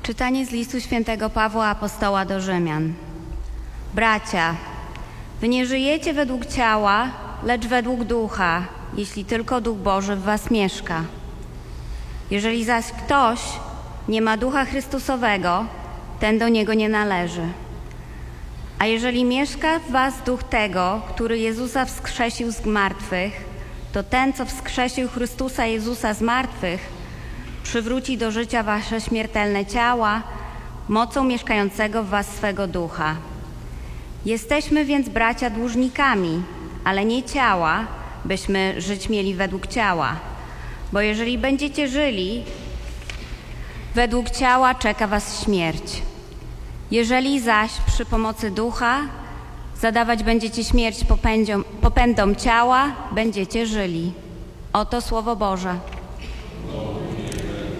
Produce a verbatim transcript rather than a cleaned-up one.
Czytanie z listu świętego Pawła Apostoła do Rzymian. Bracia, wy nie żyjecie według ciała, lecz według ducha, jeśli tylko Duch Boży w was mieszka. Jeżeli zaś ktoś nie ma Ducha Chrystusowego, ten do niego nie należy. A jeżeli mieszka w was Duch tego, który Jezusa wskrzesił z martwych, to ten, co wskrzesił Chrystusa Jezusa z martwych, przywróci do życia wasze śmiertelne ciała mocą mieszkającego w was swego Ducha. Jesteśmy więc, bracia, dłużnikami, ale nie ciała, byśmy żyć mieli według ciała. Bo jeżeli będziecie żyli, według ciała czeka was śmierć. Jeżeli zaś przy pomocy Ducha zadawać będziecie śmierć popędom, popędom ciała, będziecie żyli. Oto Słowo Boże.